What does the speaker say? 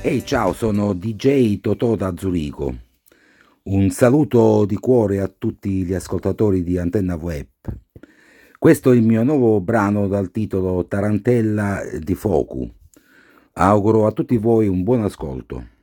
Ehi, ciao, sono DJ Totò da Zurigo. Un saluto di cuore a tutti gli ascoltatori di Antenna Web. Questo è il mio nuovo brano dal titolo Tarantella di Focu. Auguro a tutti voi un buon ascolto.